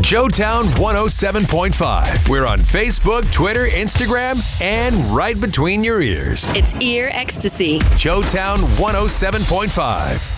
Joetown 107.5. We're on Facebook, Twitter, Instagram, and right between your ears. It's ear ecstasy. Joetown 107.5.